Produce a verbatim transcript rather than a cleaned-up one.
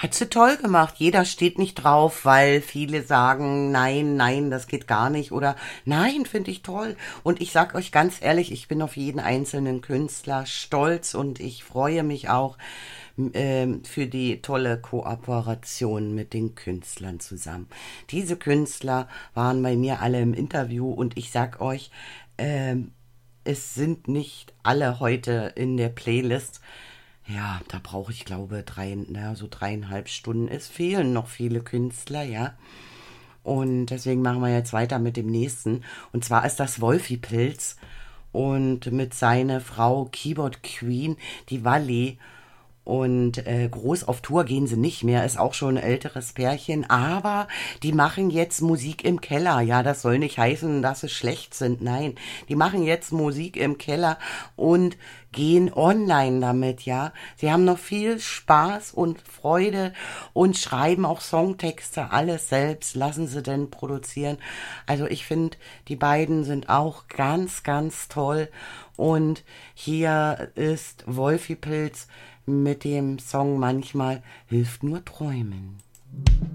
Hat sie toll gemacht. Jeder steht nicht drauf, weil viele sagen, nein, nein, das geht gar nicht. Oder nein, finde ich toll. Und ich sag euch ganz ehrlich, ich bin auf jeden einzelnen Künstler stolz und ich freue mich auch ähm, für die tolle Kooperation mit den Künstlern zusammen. Diese Künstler waren bei mir alle im Interview und ich sag euch, ähm, es sind nicht alle heute in der Playlist. Ja, da brauche ich, glaube, drei, na, so dreieinhalb Stunden. Es fehlen noch viele Künstler, ja. Und deswegen machen wir jetzt weiter mit dem nächsten. Und zwar ist das Wolfi-Pilz und mit seiner Frau Keyboard Queen, die Wally. Und äh, groß auf Tour gehen sie nicht mehr, ist auch schon ein älteres Pärchen, aber die machen jetzt Musik im Keller. Ja, das soll nicht heißen, dass sie schlecht sind, nein. Die machen jetzt Musik im Keller und gehen online damit, ja. Sie haben noch viel Spaß und Freude und schreiben auch Songtexte, alles selbst, lassen sie denn produzieren. Also ich finde, die beiden sind auch ganz, ganz toll. Und hier ist Wolfi Pilz mit dem Song Manchmal hilft nur träumen.